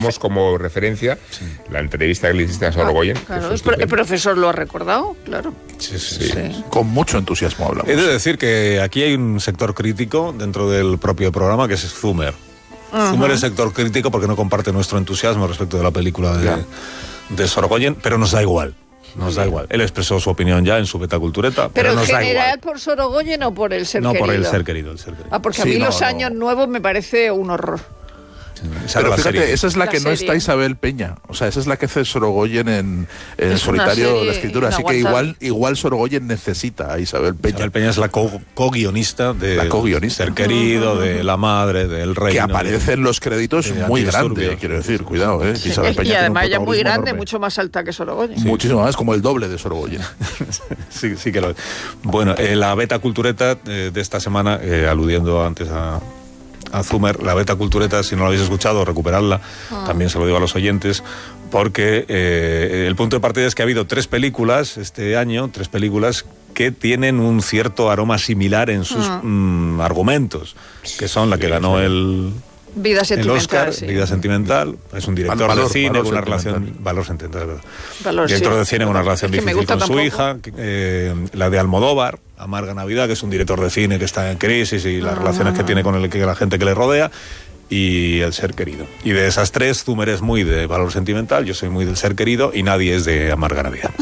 Como referencia la entrevista que le hiciste a Sorogoyen. Claro, el profesor lo ha recordado, claro. Sí. Con mucho entusiasmo hablamos. He de decir que aquí hay un sector crítico dentro del propio programa que es Zumer. Zumer es sector crítico porque no comparte nuestro entusiasmo respecto de la película de Sorogoyen, pero nos da igual. Nos da igual. Él expresó su opinión ya en su Beta Cultureta, pero nos da igual. ¿Pero en general por Sorogoyen o por el ser querido? No, por el ser querido. Porque a mí Los Años Nuevos me parece un horror. Pero fíjate, esa es la que no está Isabel Peña. O sea, esa es la que hace Sorogoyen en solitario de la escritura. Así que igual Sorogoyen necesita a Isabel Peña. Isabel Peña es la co-guionista de Ser Querido, de La Madre, del Reino. Que aparece en los créditos muy grande, quiero decir, cuidado, Sí. Isabel Peña y además ella es muy grande, enorme. Mucho más alta que Sorogoyen. Sí. Muchísimo más, como el doble de Sorogoyen. sí que lo es. Bueno, la Beta Cultureta de esta semana, aludiendo antes a Zumer, la Beta Cultureta, si no la habéis escuchado, recuperarla, también se lo digo a los oyentes, porque el punto de partida es que ha habido 3 películas este año, 3 películas que tienen un cierto aroma similar en sus argumentos, que son la que ganó el Oscar, Vida Sentimental, es un director de cine con una relación... Valor sentimental, ¿verdad? Director de cine con una relación difícil con su hija, la de Almodóvar, Amarga Navidad, que es un director de cine que está en crisis y las relaciones que tiene con la gente que le rodea, y El Ser Querido. Y de esas 3, Zumer es muy de Valor Sentimental, yo soy muy del Ser Querido, y nadie es de Amarga Navidad.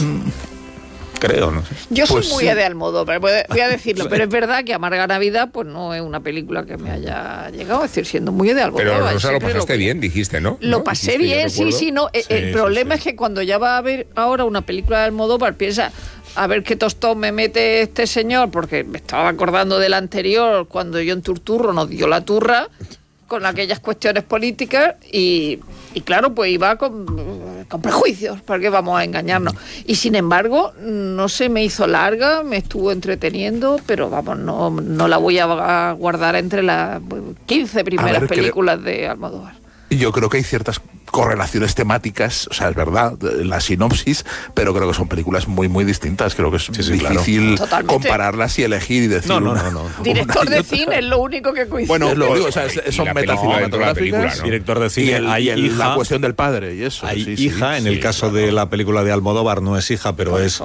Creo, no sé. Yo soy muy de Almodóvar, voy a decirlo, pero es verdad que Amarga Navidad pues no es una película que me haya llegado, es decir, siendo muy de Almodóvar. Pero Rosa, lo pasaste bien, dijiste, ¿no? Lo pasé bien, sí, no. El problema es que cuando ya va a haber ahora una película de Almodóvar, piensa, a ver qué tostón me mete este señor, porque me estaba acordando del anterior, cuando John Turturro nos dio la turra con aquellas cuestiones políticas y claro, pues iba con prejuicios, ¿para qué vamos a engañarnos? Y sin embargo, no se me hizo larga, me estuvo entreteniendo, pero vamos, no la voy a guardar entre las 15 primeras películas de Almodóvar. Yo creo que hay ciertas correlaciones temáticas, o sea, es verdad, la sinopsis, pero creo que son películas muy, muy distintas. Creo que es difícil compararlas y elegir y decir... No. Director de cine es lo único que coincide. Bueno, es lo único, o sea, son metacinematográficas. ¿no? Director de cine, hay hija, la cuestión del padre y eso. Hay hija, en el caso de la película de Almodóvar no es hija, pero es...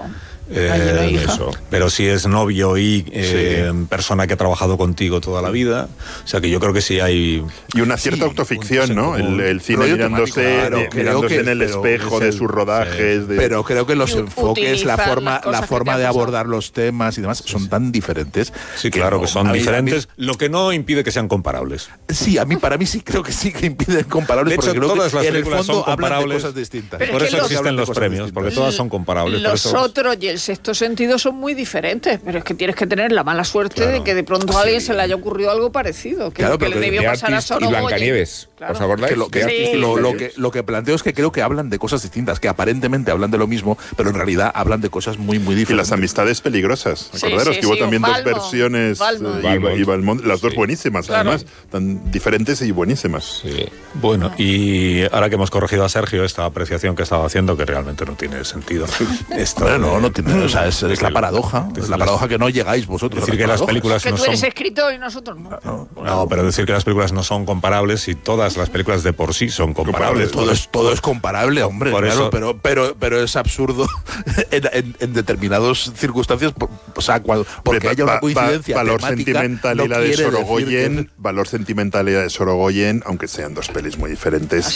pero sí es novio y persona que ha trabajado contigo toda la vida, o sea que yo creo que sí hay... Y una cierta autoficción, ¿no? El cine mirándose en el espejo de sus rodajes. Pero creo que los enfoques, la forma de abordar los temas y demás son tan diferentes. Sí, claro que son diferentes, lo que no impide que sean comparables. Sí, para mí sí creo que sí que impiden comparables. De hecho, porque todas las películas son comparables, cosas distintas. Pero por eso existen los premios, porque todas son comparables. Los otros y El Sexto Sentido son muy diferentes, pero es que tienes que tener la mala suerte de que de pronto a alguien se le haya ocurrido algo parecido, que le debió pasar a Sorogoyen. Y Blancanieves, ¿os acordáis? Lo que planteo es que creo que hablan de cosas distintas, que aparentemente hablan de lo mismo, pero en realidad hablan de cosas muy, muy diferentes. Y Las Amistades Peligrosas, acordaros que hubo también dos versiones, y Valmont, las dos buenísimas, además, tan diferentes y buenísimas. Sí. Bueno, y ahora que hemos corregido a Sergio esta apreciación que estaba haciendo, que realmente no tiene sentido. No tiene, o sea, es la paradoja, es la paradoja que no llegáis vosotros. Decir que las películas que no tú eres escritor y nosotros no. No, pero decir que las películas no son comparables y todas las películas de por sí son comparables. Todo es comparable, hombre, claro, pero es absurdo en determinadas circunstancias, o sea, porque haya una coincidencia valor temática, sentimental y la de Sorogoyen, Valor Sentimental y la de Sorogoyen, aunque sean dos pelis muy diferentes,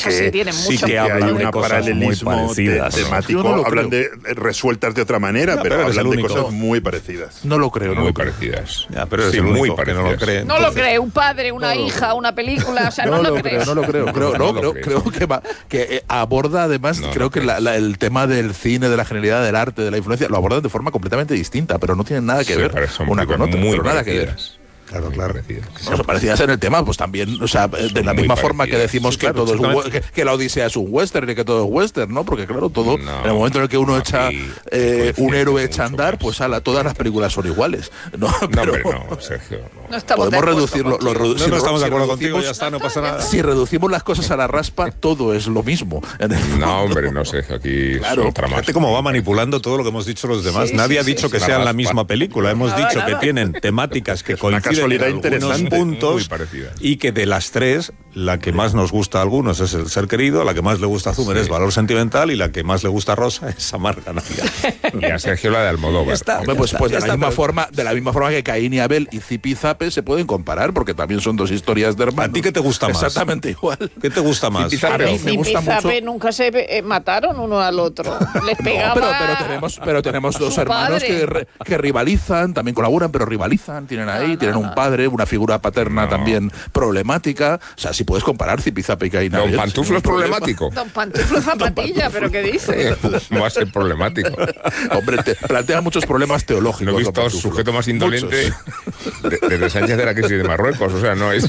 sí que hay un paralelismo temático, hablan de resueltas de otra manera, pero hablan de cosas muy parecidas. No lo creo, muy parecidas. Ya, pero es muy parecidas. No lo cree. No lo cree, un padre, una hija, una película, o sea, no lo creo. No lo creo. Creo que aborda además, creo que el tema del cine, de la genialidad del arte, de la influencia, lo abordan de forma completamente distinta, pero no tienen nada que ver una con otra, pero nada que ver. Claro. Parecidas en el tema, pues también, o sea, de la misma forma que decimos que todo es que la Odisea es un western y que todo es western, ¿no? Porque claro, todo, en el momento en el que uno echa un héroe echa a andar, pues todas las películas son iguales. No, Sergio. No estamos podemos reducirlo. No estamos de acuerdo contigo, ya está, no pasa nada. Si reducimos las cosas a la raspa, todo es lo mismo. No, hombre, no sé, aquí es otra más. Fíjate cómo va manipulando todo lo que hemos dicho los demás. Nadie ha dicho que sean la misma película. Hemos dicho que tienen temáticas que coinciden en algunos puntos y que de las tres, la que más nos gusta a algunos es El ser querido, la que más le gusta a Zumer es Valor sentimental y la que más le gusta a Rosa es Amarga Navidad. Y a Sergio la de Almodóvar. Hombre, pues de la misma forma que Caín y Abel y Zipi y Zape se pueden comparar, porque también son dos historias de hermanos. ¿A ti qué te gusta más? Exactamente igual. ¿Qué te gusta más? A mí Zipi y Zape nunca se mataron uno al otro. Les pegaba. Pero tenemos dos hermanos que rivalizan, también colaboran, pero rivalizan, tienen un padre, una figura paterna también problemática. O sea, si puedes comparar Zipi y Zape y Caín y Abel. Don Pantuflo es problemático. Don Pantuflo zapatilla, pero ¿qué dice? No va a ser problemático. Hombre, te plantea muchos problemas teológicos. No he visto sujeto más indolente desde Sánchez de la crisis de Marruecos, o sea, no es.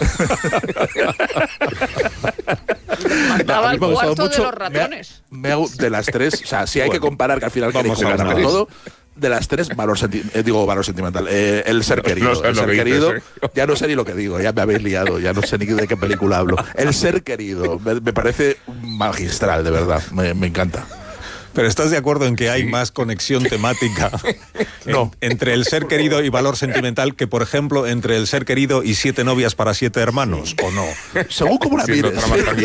Mataba al cuarto de los ratones. De las tres, o sea, si hay que comparar, que al final queréis comparar todo. De las tres, valor sentimental. El ser querido. No, el ser querido, ya no sé ni lo que digo, ya me habéis liado, ya no sé ni de qué película hablo. El ser querido, me parece magistral, de verdad, me encanta. Pero ¿estás de acuerdo en que hay más conexión temática entre El ser querido y Valor sentimental que, por ejemplo, entre El ser querido y 7 novias para 7 hermanos, o no? Según como la mires.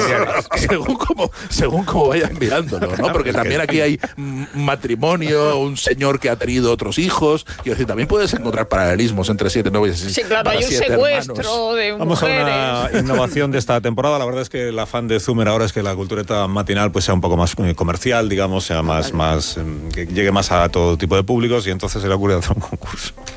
Según como vayan mirándolo, ¿no? Porque también aquí hay matrimonio, un señor que ha tenido otros hijos. Quiero decir, también puedes encontrar paralelismos entre 7 novias y 7 hermanos. Sí, claro, hay un secuestro de mujeres. Vamos a una innovación de esta temporada. La verdad es que el afán de Zumer ahora es que la cultureta matinal pues sea un poco más comercial, digamos, sea que llegue más a todo tipo de públicos, y entonces se le ocurre hacer un concurso.